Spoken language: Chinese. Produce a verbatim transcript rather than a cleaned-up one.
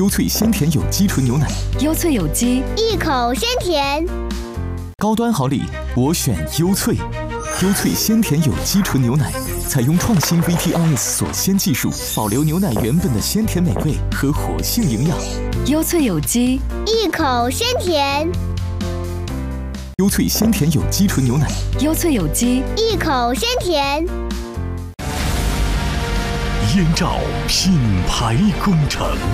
优萃鲜甜有机纯牛奶， 优萃有机， 一口鲜甜。 高端好礼，我选优萃。优萃鲜甜有机纯牛奶，采用创新 V T I S 锁鲜技术，保留牛奶原本的鲜甜美味和活性营养。 优萃有机， 一口鲜甜。 优萃鲜甜有机纯牛奶， 优萃有机， 一口鲜甜。 燕赵品牌工程。